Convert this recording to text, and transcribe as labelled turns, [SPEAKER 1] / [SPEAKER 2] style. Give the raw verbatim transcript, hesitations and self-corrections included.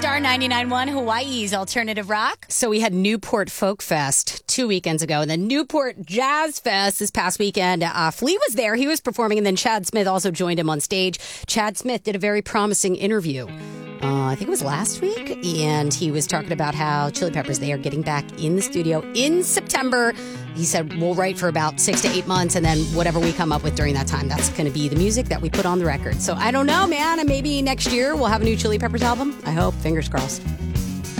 [SPEAKER 1] Star ninety-nine point one, Hawaii's alternative rock.
[SPEAKER 2] So we had Newport Folk Fest two weekends ago, and then Newport Jazz Fest this past weekend. Uh, Flea was there. He was performing, and then Chad Smith also joined him on stage. Chad Smith did a very promising interview. Uh, I think it was last week, and he was talking about how Chili Peppers, they are getting back in the studio in September. He said, we'll write for about six to eight months, and then whatever we come up with during that time, that's going to be the music that we put on the record. So I don't know, man, and maybe next year we'll have a new Chili Peppers album. I hope. Fingers crossed.